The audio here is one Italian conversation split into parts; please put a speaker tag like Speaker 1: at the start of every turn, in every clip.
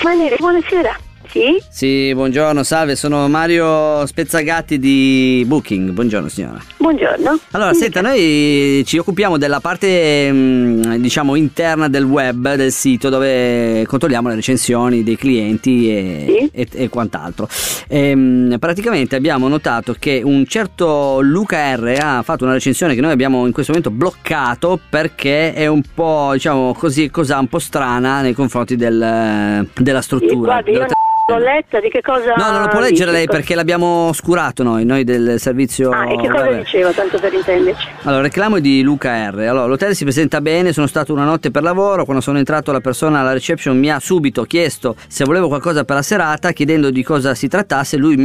Speaker 1: Buonasera. Sì?
Speaker 2: Sì, buongiorno, salve, sono Mario Spezzagatti di Booking. Buongiorno signora.
Speaker 1: Buongiorno.
Speaker 2: Allora, senta, noi ci occupiamo della parte, diciamo, interna del web, del sito, dove controlliamo le recensioni dei clienti e quant'altro. Praticamente abbiamo notato che un certo Luca R ha fatto una recensione che noi abbiamo in questo momento bloccato perché è un po', diciamo così, un po' strana nei confronti della struttura.
Speaker 1: Sì, guardi, io l'ho letta, di che cosa...
Speaker 2: No, non lo può leggere lei perché l'abbiamo oscurato noi del servizio...
Speaker 1: Ah, e che cosa diceva, tanto per intenderci?
Speaker 2: Allora, reclamo di Luca R. Allora, l'hotel si presenta bene, sono stato una notte per lavoro, quando sono entrato la persona alla reception mi ha subito chiesto se volevo qualcosa per la serata, chiedendo di cosa si trattasse, lui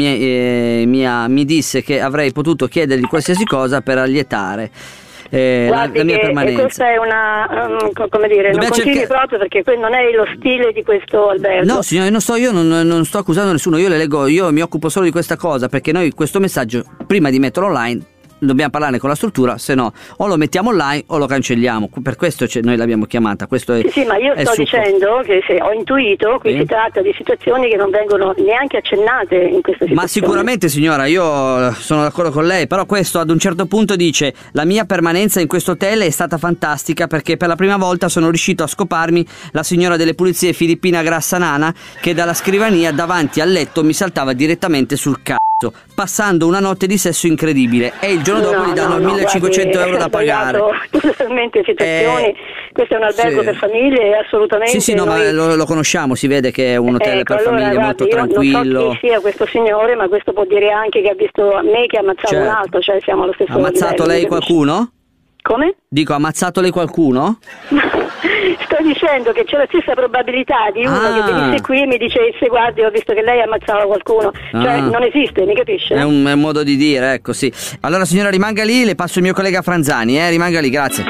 Speaker 2: mi disse che avrei potuto chiedergli qualsiasi cosa per allietare. La mia permanenza.
Speaker 1: Questa è una come dire, non continui proprio, perché non è lo stile di questo albergo.
Speaker 2: No signore, io non sto accusando nessuno, io le leggo, io mi occupo solo di questa cosa, perché noi questo messaggio prima di metterlo online dobbiamo parlarne con la struttura, se no o lo mettiamo online o lo cancelliamo, per questo noi l'abbiamo chiamata. Questo è,
Speaker 1: sì, ma io sto dicendo che se ho intuito qui si tratta di situazioni che non vengono neanche accennate in questa situazione.
Speaker 2: Ma sicuramente signora, io sono d'accordo con lei, però questo ad un certo punto dice: la mia permanenza in questo hotel è stata fantastica perché per la prima volta sono riuscito a scoparmi la signora delle pulizie Filippina Grassanana che dalla scrivania davanti al letto mi saltava direttamente sul c***o, passando una notte di sesso incredibile, e il giorno dopo gli danno 1500 euro da pagare.
Speaker 1: Totalmente situazioni. Questo è un albergo per famiglie, assolutamente.
Speaker 2: Sì, no, ma lo conosciamo, si vede che è un hotel per famiglie, molto tranquillo.
Speaker 1: Io non so chi sia questo signore, ma questo può dire anche che ha visto me che ha ammazzato un altro, cioè siamo allo stesso livello.
Speaker 2: Ha ammazzato lei qualcuno?
Speaker 1: Come?
Speaker 2: Dico, ha ammazzato lei qualcuno?
Speaker 1: Sto dicendo che c'è la stessa probabilità di uno che venisse qui e mi dicesse: guardi, ho visto che lei ammazzava qualcuno. Cioè non esiste, mi capisce?
Speaker 2: È un modo di dire, ecco, sì. Allora signora, rimanga lì, le passo il mio collega Franzani, rimanga lì, grazie.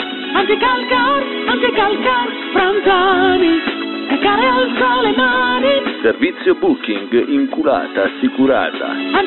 Speaker 3: Anticalcar, Franzani, calcare alza le mani.
Speaker 4: Servizio Booking, inculata, assicurata.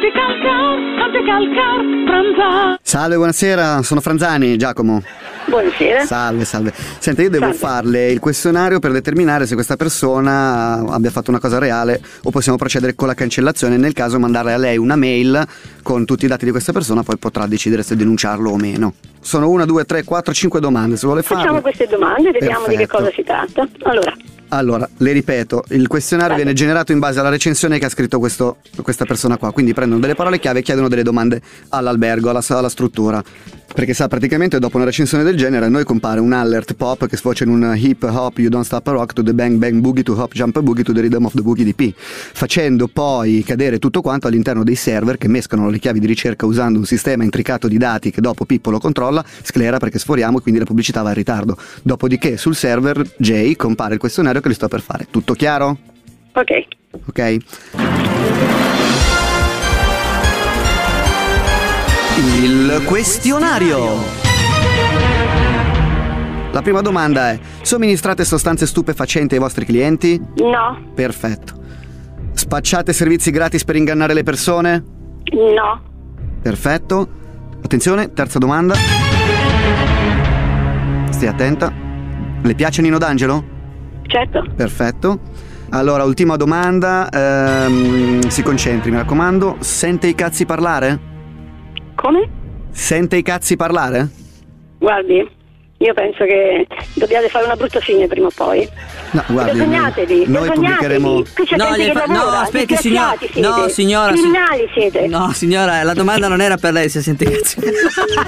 Speaker 3: Anticalcar, Franzani.
Speaker 5: Salve, buonasera, sono Franzani, Giacomo.
Speaker 1: Buonasera.
Speaker 5: Salve. Senta, io devo farle il questionario per determinare se questa persona abbia fatto una cosa reale o possiamo procedere con la cancellazione. Nel caso mandarle a lei una mail con tutti i dati di questa persona, poi potrà decidere se denunciarlo o meno. Sono 1, 2, 3, 4, 5 domande, se vuole farle.
Speaker 1: Facciamo queste domande e vediamo di che cosa si tratta.
Speaker 5: Allora, le ripeto, il questionario viene generato in base alla recensione che ha scritto questa persona qua, quindi prendono delle parole chiave e chiedono delle domande all'albergo, alla struttura. Perché sa, praticamente dopo una recensione del genere a noi compare un alert pop che sfocia in un hip hop you don't stop a rock to the bang bang boogie to hop jump a boogie to the rhythm of the boogie DP, facendo poi cadere tutto quanto all'interno dei server che mescolano le chiavi di ricerca usando un sistema intricato di dati che dopo Pippo lo controlla, sclera perché sforiamo e quindi la pubblicità va in ritardo. Dopodiché sul server J compare il questionario che le sto per fare. Tutto chiaro? Ok. Il questionario. La prima domanda è: somministrate sostanze stupefacenti ai vostri clienti?
Speaker 1: No.
Speaker 5: Perfetto. Spacciate servizi gratis per ingannare le persone?
Speaker 1: No.
Speaker 5: Perfetto. Attenzione, terza domanda. Stia attenta. Le piace Nino D'Angelo?
Speaker 1: Certo.
Speaker 5: Perfetto. Allora, ultima domanda. Si concentri, mi raccomando. Sente i cazzi parlare?
Speaker 1: Come?
Speaker 5: Sente i cazzi parlare?
Speaker 1: Guardi, io penso che dobbiate fare una brutta fine prima o poi.
Speaker 5: No, guardi,
Speaker 1: vergognatevi,
Speaker 5: noi pubblicheremo.
Speaker 1: Qui c'è gente che lavora,
Speaker 2: aspetti signora.
Speaker 1: No, signora. Criminali siete.
Speaker 2: No signora, la domanda non era per lei se sente i cazzi.